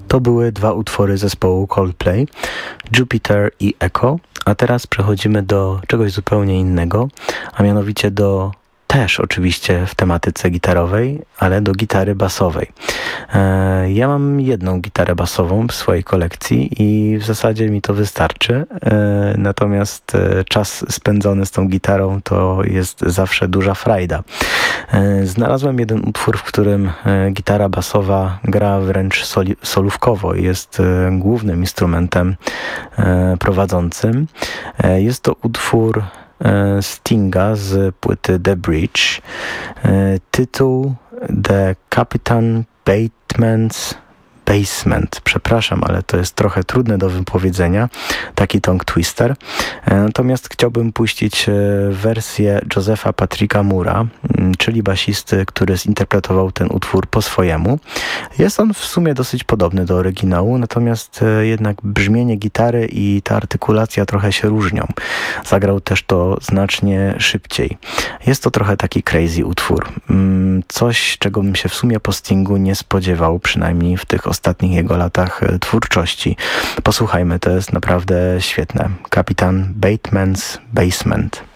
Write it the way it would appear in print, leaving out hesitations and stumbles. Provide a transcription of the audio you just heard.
To były dwa utwory zespołu Coldplay, Jupiter i Echo, a teraz przechodzimy do czegoś zupełnie innego, a mianowicie do też oczywiście w tematyce gitarowej, ale do gitary basowej. Ja mam jedną gitarę basową w swojej kolekcji i w zasadzie mi to wystarczy, natomiast czas spędzony z tą gitarą to jest zawsze duża frajda. Znalazłem jeden utwór, w którym gitara basowa gra wręcz solówkowo, jest głównym instrumentem prowadzącym. Jest to utwór Stinga z płyty The Bridge. Tytuł The Captain Bateman's Basement. Przepraszam, ale to jest trochę trudne do wypowiedzenia, taki tongue twister. Natomiast chciałbym puścić wersję Josepha Patricka Moore'a, czyli basisty, który zinterpretował ten utwór po swojemu. Jest on w sumie dosyć podobny do oryginału, natomiast jednak brzmienie gitary i ta artykulacja trochę się różnią. Zagrał też to znacznie szybciej. Jest to trochę taki crazy utwór. Coś, czego bym się w sumie po Stingu nie spodziewał, przynajmniej w tych ostatnich jego latach twórczości. Posłuchajmy, to jest naprawdę świetne. Captain Bateman's Basement.